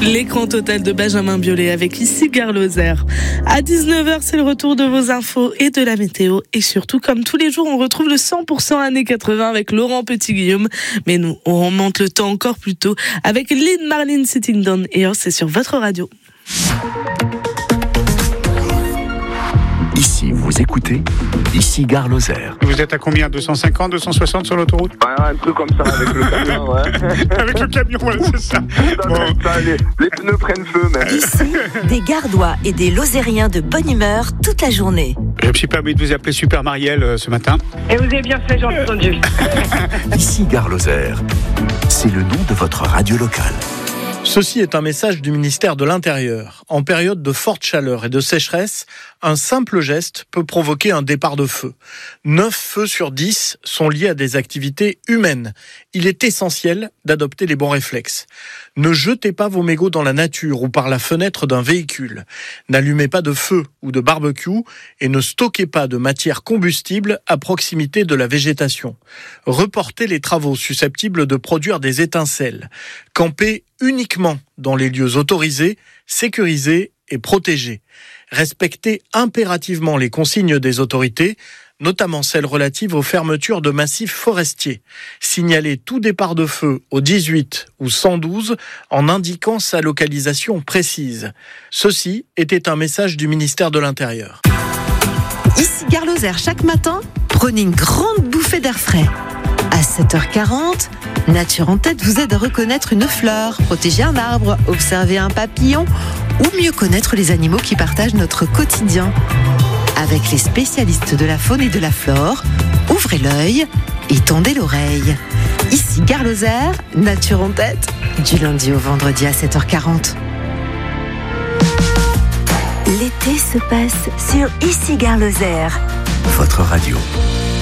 L'écran total de Benjamin Biolay avec ici Gare Lozère. À 19h, c'est le retour de vos infos et de la météo. Et surtout, comme tous les jours, on retrouve le 100% années 80 avec Laurent Petit-Guillaume. Mais nous, on remonte le temps encore plus tôt avec Lynn Marlin Sitting Down. Et c'est sur votre radio. Ici, vous écoutez, ici Gare Lozère. Vous êtes à combien? 250, 260 sur l'autoroute? Un truc comme ça, avec le camion, ouais. Avec le camion, ouais, c'est ça. Les pneus prennent feu, même. Ici, des Gardois et des Lozériens de bonne humeur toute la journée. Je me suis permis de vous appeler Super Marielle ce matin. Et vous avez bien fait, j'ai entendu. Ici Gare Lozère, c'est le nom de votre radio locale. Ceci est un message du ministère de l'Intérieur. En période de forte chaleur et de sécheresse, un simple geste peut provoquer un départ de feu. 9 feux sur 10 sont liés à des activités humaines. Il est essentiel d'adopter les bons réflexes. Ne jetez pas vos mégots dans la nature ou par la fenêtre d'un véhicule. N'allumez pas de feu ou de barbecue et ne stockez pas de matière combustible à proximité de la végétation. Reportez les travaux susceptibles de produire des étincelles. Campez uniquement dans les lieux autorisés, sécurisés et protégés. Respectez impérativement les consignes des autorités, notamment celles relatives aux fermetures de massifs forestiers. Signalez tout départ de feu au 18 ou 112 en indiquant sa localisation précise. Ceci était un message du ministère de l'Intérieur. Ici Gare Lozère, chaque matin, prenez une grande bouffée d'air frais. À 7h40, Nature en tête vous aide à reconnaître une fleur, protéger un arbre, observer un papillon ou mieux connaître les animaux qui partagent notre quotidien. Avec les spécialistes de la faune et de la flore, ouvrez l'œil et tendez l'oreille. Ici Gare Lozère, Nature en tête, du lundi au vendredi à 7h40. L'été se passe sur Ici Gare Lozère. Votre radio.